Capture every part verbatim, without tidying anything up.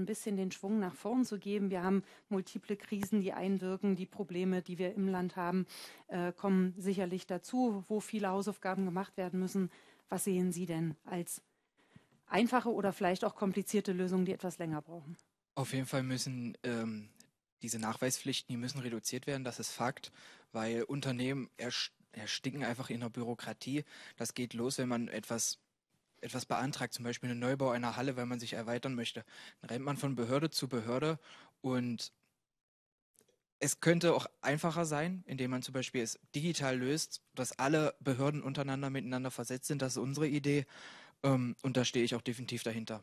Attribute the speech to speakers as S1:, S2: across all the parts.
S1: ein bisschen den Schwung nach vorn zu geben. Wir haben multiple Krisen, die einwirken. Die Probleme, die wir im Land haben, äh, kommen sicherlich dazu, wo viele Hausaufgaben gemacht werden müssen. Was sehen Sie denn als einfache oder vielleicht auch komplizierte Lösungen, die etwas länger brauchen?
S2: Auf jeden Fall müssen ähm, diese Nachweispflichten, die müssen reduziert werden, das ist Fakt, weil Unternehmen erst, ersticken einfach in der Bürokratie. Das geht los, wenn man etwas, etwas beantragt, zum Beispiel einen Neubau einer Halle, weil man sich erweitern möchte. Dann rennt man von Behörde zu Behörde und es könnte auch einfacher sein, indem man zum Beispiel es digital löst, dass alle Behörden untereinander miteinander versetzt sind. Das ist unsere Idee ähm, und da stehe ich auch definitiv dahinter.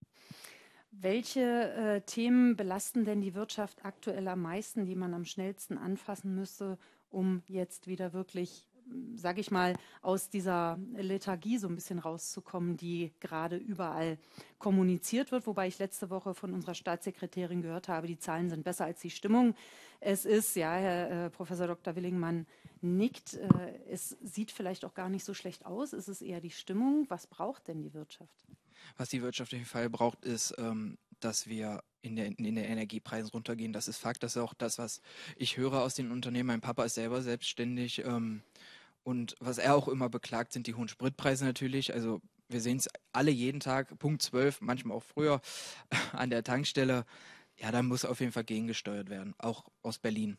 S1: Welche äh, Themen belasten denn die Wirtschaft aktuell am meisten, die man am schnellsten anfassen müsste, um jetzt wieder wirklich, sage ich mal, aus dieser Lethargie so ein bisschen rauszukommen, die gerade überall kommuniziert wird, wobei ich letzte Woche von unserer Staatssekretärin gehört habe, die Zahlen sind besser als die Stimmung. Es ist, ja, Herr äh, Professor Doktor Willingmann nickt, äh, es sieht vielleicht auch gar nicht so schlecht aus, es ist eher die Stimmung. Was braucht denn die Wirtschaft?
S2: Was die Wirtschaft auf jeden Fall braucht, ist, ähm, dass wir in, der, in den Energiepreisen runtergehen. Das ist Fakt. Das ist auch das, was ich höre aus den Unternehmen. Mein Papa ist selber selbstständig. Ähm, und was er auch immer beklagt, sind die hohen Spritpreise natürlich. Also wir sehen es alle jeden Tag, Punkt zwölf, manchmal auch früher an der Tankstelle. Ja, da muss auf jeden Fall gegengesteuert werden, auch aus Berlin.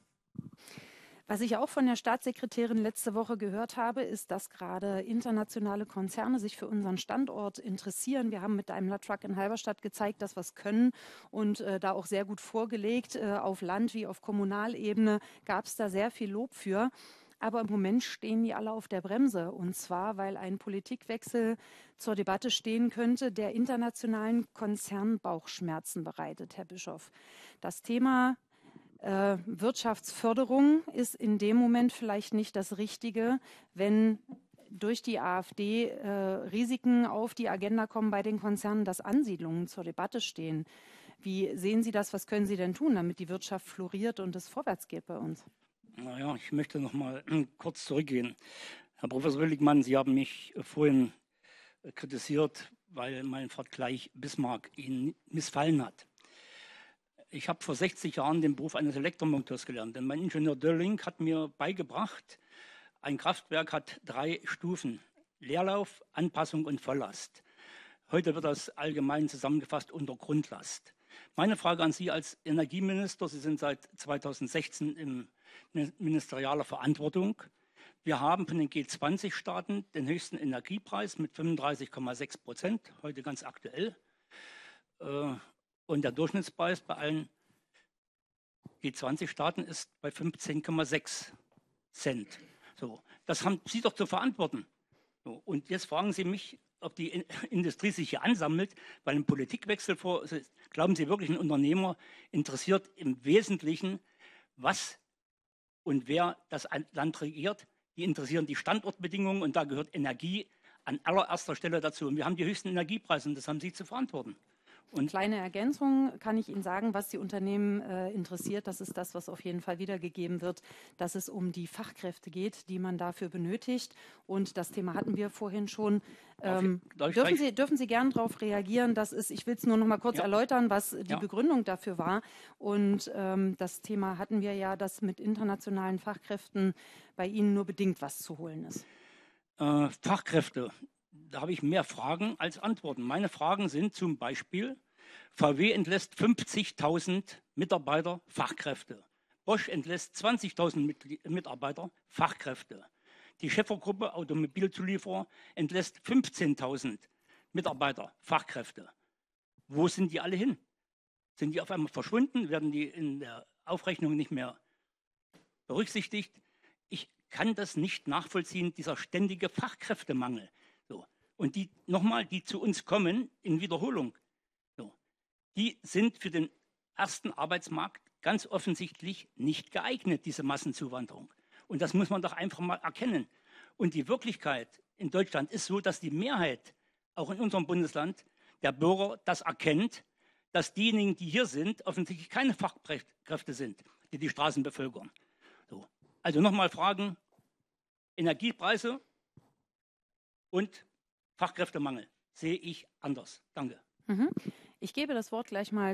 S1: Was ich auch von der Staatssekretärin letzte Woche gehört habe, ist, dass gerade internationale Konzerne sich für unseren Standort interessieren. Wir haben mit Daimler Truck in Halberstadt gezeigt, dass wir es können und äh, da auch sehr gut vorgelegt. Äh, auf Land- wie auf Kommunalebene gab es da sehr viel Lob für. Aber im Moment stehen die alle auf der Bremse. Und zwar, weil ein Politikwechsel zur Debatte stehen könnte, der internationalen Konzernen Bauchschmerzen bereitet, Herr Bischof. Das Thema Äh, Wirtschaftsförderung ist in dem Moment vielleicht nicht das Richtige, wenn durch die AfD äh, Risiken auf die Agenda kommen bei den Konzernen, dass Ansiedlungen zur Debatte stehen. Wie sehen Sie das? Was können Sie denn tun, damit die Wirtschaft floriert und es vorwärts geht bei uns?
S3: Naja, ich möchte noch mal kurz zurückgehen. Herr Professor Willingmann, Sie haben mich vorhin kritisiert, weil mein Vergleich Bismarck Ihnen missfallen hat. Ich habe vor sechzig Jahren den Beruf eines Elektromonteurs gelernt. Denn mein Ingenieur Dölling hat mir beigebracht, ein Kraftwerk hat drei Stufen: Leerlauf, Anpassung und Volllast. Heute wird das allgemein zusammengefasst unter Grundlast. Meine Frage an Sie als Energieminister: Sie sind seit zweitausendsechzehn in ministerialer Verantwortung. Wir haben von den G zwanzig Staaten den höchsten Energiepreis mit fünfunddreißig Komma sechs Prozent, heute ganz aktuell. Und der Durchschnittspreis bei allen G zwanzig Staaten ist bei fünfzehn Komma sechs Cent. So, das haben Sie doch zu verantworten. So, und jetzt fragen Sie mich, ob die Industrie sich hier ansammelt, weil ein Politikwechsel vor. Glauben Sie wirklich, ein Unternehmer interessiert im Wesentlichen, was und wer das Land regiert? Die interessieren die Standortbedingungen und da gehört Energie an allererster Stelle dazu. Und wir haben die höchsten Energiepreise und das haben Sie zu verantworten.
S1: Und kleine Ergänzung kann ich Ihnen sagen, was die Unternehmen äh, interessiert. Das ist das, was auf jeden Fall wiedergegeben wird, dass es um die Fachkräfte geht, die man dafür benötigt. Und das Thema hatten wir vorhin schon. Ähm,
S3: Darf ich, darf
S1: dürfen, Sie, dürfen Sie gern darauf reagieren? Das ist, ich will es nur noch mal kurz ja. erläutern, was die ja. Begründung dafür war. Und ähm, das Thema hatten wir ja, dass mit internationalen Fachkräften bei Ihnen nur bedingt was zu holen ist.
S3: Äh, Fachkräfte. Da habe ich mehr Fragen als Antworten. Meine Fragen sind zum Beispiel: V W entlässt fünfzigtausend Mitarbeiter, Fachkräfte. Bosch entlässt zwanzigtausend Mitarbeiter, Fachkräfte. Die Schäfer-Gruppe, Automobilzulieferer, entlässt fünfzehntausend Mitarbeiter, Fachkräfte. Wo sind die alle hin? Sind die auf einmal verschwunden? Werden die in der Aufrechnung nicht mehr berücksichtigt? Ich kann das nicht nachvollziehen, dieser ständige Fachkräftemangel. So. Und die, nochmal, die zu uns kommen, in Wiederholung, so, die sind für den ersten Arbeitsmarkt ganz offensichtlich nicht geeignet, diese Massenzuwanderung. Und das muss man doch einfach mal erkennen. Und die Wirklichkeit in Deutschland ist so, dass die Mehrheit, auch in unserem Bundesland, der Bürger das erkennt, dass diejenigen, die hier sind, offensichtlich keine Fachkräfte sind, die die Straßen bevölkern. So. Also nochmal Fragen: Energiepreise und Fachkräftemangel sehe ich anders. Danke.
S1: Mhm. Ich gebe das Wort gleich mal